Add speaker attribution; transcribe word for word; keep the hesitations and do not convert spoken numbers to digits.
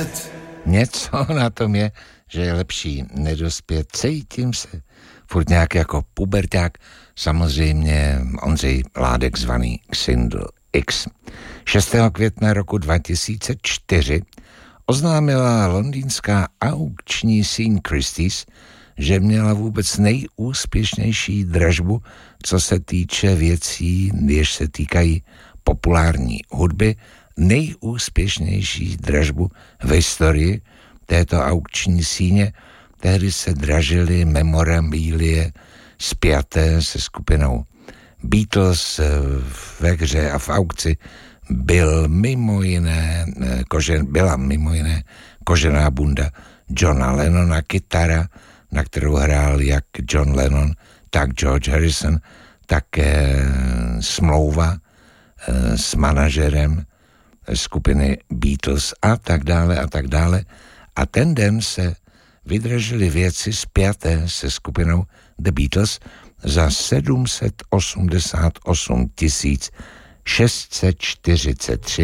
Speaker 1: Něco na tom je, že je lepší nedospět. Cítím se furt nějak jako puberták. Samozřejmě Ondřej Ládek zvaný Xindl X. šestého května roku dva tisíce čtyři oznámila londýnská aukční síň Christie's, že měla vůbec nejúspěšnější dražbu, co se týče věcí, jež se týkají populární hudby, nejúspěšnější dražbu v historii této aukční síně. Tehdy se dražily memorabilie spjaté se skupinou Beatles. Ve hře a v aukci byl mimo jiné, kožen, byla mimo jiné kožená bunda Johna Lennona, kytara, na kterou hrál jak John Lennon, tak George Harrison, také smlouva s manažerem skupiny Beatles a tak dále a tak dále. A ten den se vydražily věci spjaté se skupinou The Beatles za sedm set osmdesát osm tisíc šest set čtyřicet tři